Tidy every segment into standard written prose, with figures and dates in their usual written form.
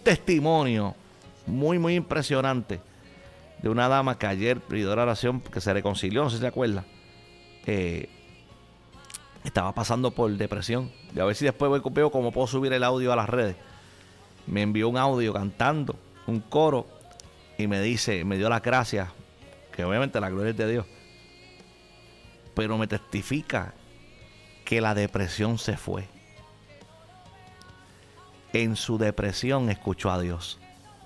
testimonio muy, muy impresionante de una dama que ayer pidió la oración, que se reconcilió, no sé si se acuerda. Estaba pasando por depresión. Y a ver si después veo cómo puedo subir el audio a las redes. Me envió un audio cantando, un coro, y me dio las gracias, que obviamente la gloria es de Dios, pero me testifica que la depresión se fue. En su depresión escuchó a Dios.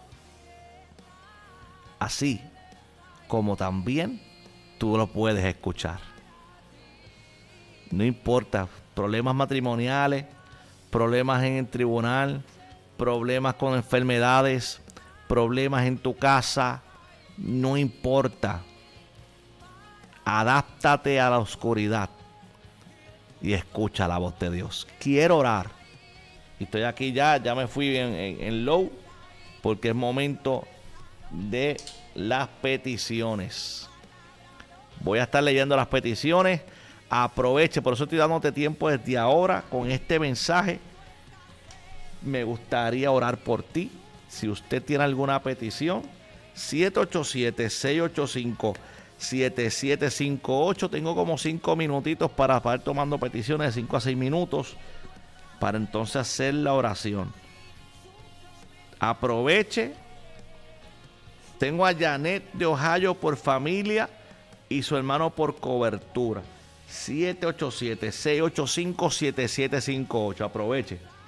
Así como también tú lo puedes escuchar. No importa, problemas matrimoniales, problemas en el tribunal, problemas con enfermedades, problemas en tu casa, no importa. Adáptate a la oscuridad y escucha la voz de Dios. Quiero orar. Y estoy aquí ya me fui en low, porque es momento de las peticiones. Voy a estar leyendo las peticiones. Aproveche, por eso estoy dándote tiempo desde ahora con este mensaje. Me gustaría orar por ti. Si usted tiene alguna petición, 787-685-7758. Tengo como 5 minutitos para estar tomando peticiones de 5 a 6 minutos para entonces hacer la oración. Aproveche. Tengo a Janet de Ohio por familia y su hermano por cobertura. 787-685-7758. Aproveche.